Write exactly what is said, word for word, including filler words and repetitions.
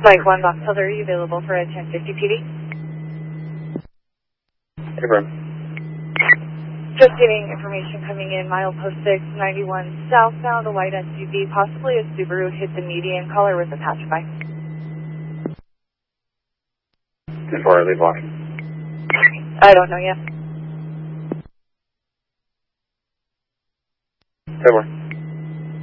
Mike one Box Hilder, are you available for a ten fifty P D? Confirm. Just getting information coming in, milepost six ninety-one southbound, a white S U V, possibly a Subaru, hit the median. Caller with a passerby. ten four, leave walking. I don't know yet. ten four.